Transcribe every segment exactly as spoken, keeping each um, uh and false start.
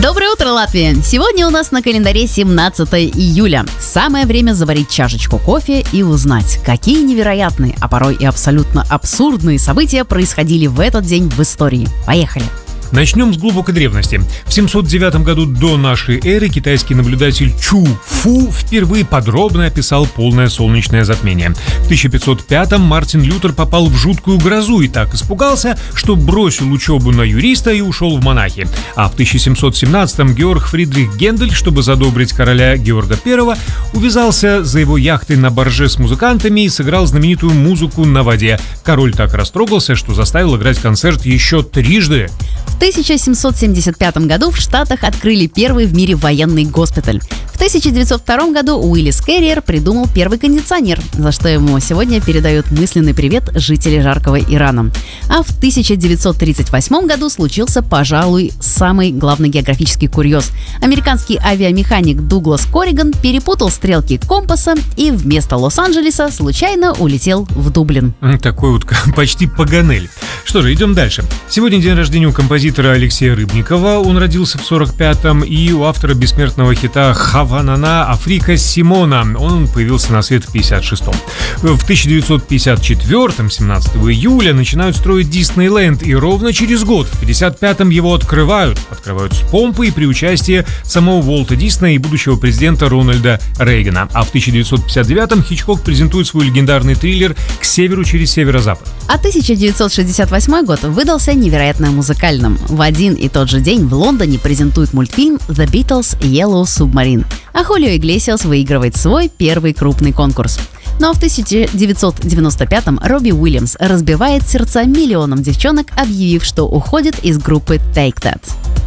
Доброе утро, Латвия! Сегодня у нас на календаре семнадцатое июля. Самое время заварить чашечку кофе и узнать, какие невероятные, а порой и абсолютно абсурдные события происходили в этот день в истории. Поехали! Начнем с глубокой древности. В семьсот девятом году до нашей эры китайский наблюдатель Чу Фу впервые подробно описал полное солнечное затмение. В тысяча пятьсот пятом Мартин Лютер попал в жуткую грозу и так испугался, что бросил учебу на юриста и ушел в монахи. А в тысяча семьсот семнадцатом Георг Фридрих Гендель, чтобы задобрить короля Георга Первого, увязался за его яхтой на барже с музыкантами и сыграл знаменитую музыку на воде. Король так растрогался, что заставил играть концерт еще трижды. В тысяча семьсот семьдесят пятом году в Штатах открыли первый в мире военный госпиталь. В тысяча девятьсот втором году Уиллис Керриер придумал первый кондиционер, за что ему сегодня передают мысленный привет жители жаркого Ирана. А в тысяча девятьсот тридцать восьмом году случился, пожалуй, самый главный географический курьез. Американский авиамеханик Дуглас Корриган перепутал стрелки компаса и вместо Лос-Анджелеса случайно улетел в Дублин. Такой вот почти Паганель. Что же, идем дальше. Сегодня день рождения у композитора Алексея Рыбникова. Он родился в сорок пятом, и у автора бессмертного хита «Хаванана» Африка Симона. Он появился на свет в пятьдесят шестом. В тысяча девятьсот пятьдесят четвёртом, семнадцатого июля, начинают строить Диснейленд, и ровно через год, в пятьдесят пятом, его открывают. Открывают с помпой при участии самого Уолта Диснея и будущего президента Рональда Рейгана. А в тысяча девятьсот пятьдесят девятом Хичкок презентует свой легендарный триллер «К северу через северо-запад». А тысяча девятьсот шестьдесят восьмой год выдался невероятно музыкальным. В один и тот же день в Лондоне презентуют мультфильм «The Beatles Yellow Submarine», а Хулио Иглесиас выигрывает свой первый крупный конкурс. Ну а в тысяча девятьсот девяносто пятом Робби Уильямс разбивает сердца миллионам девчонок, объявив, что уходит из группы Take That.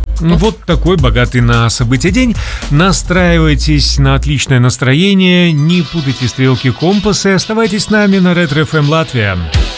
Вот такой богатый на события день. Настраивайтесь на отличное настроение, не путайте стрелки компаса и оставайтесь с нами на Ретро эф эм Латвия.